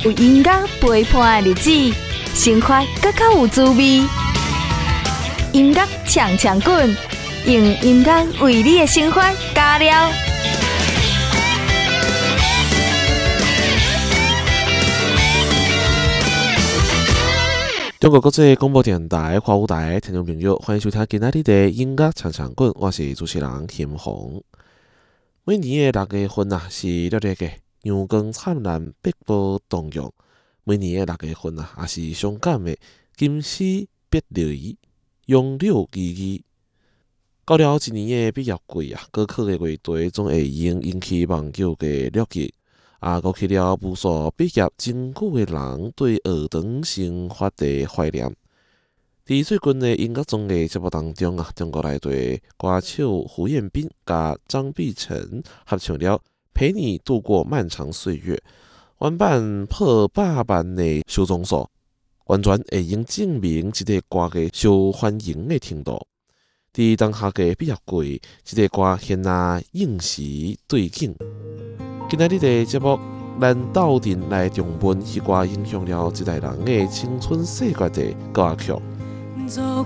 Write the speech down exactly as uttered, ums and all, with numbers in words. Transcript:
有音乐陪伴的日子，生活更较有滋味。音乐呛呛滚，用音乐为你的生活加料。 中国国际广播电台华语台听众朋友，欢迎收听今仔日的音乐长长滚，我是主持人김홍。每年的六月份啊，是热热嘅阳光灿烂、碧波荡漾；每年的六月份啊，也是伤感的金丝碧蕊、杨柳依依。到了一年的毕业季啊，高考的乐队总会用引起网友嘅热议。啊，勾起了无数毕业真久的人对学堂生活的怀念。伫最近的音乐综艺节目当中啊，中国内地歌手胡彦斌甲张碧晨合唱了《陪你度过漫长岁月》，原版破百万的收藏数，完全会用证明这个歌嘅受欢迎的程度。伫当下嘅毕业季，这个歌显啊应时对景。今仔日的节目，咱斗阵来重温迄歌影响了一代人的青春岁月的歌曲。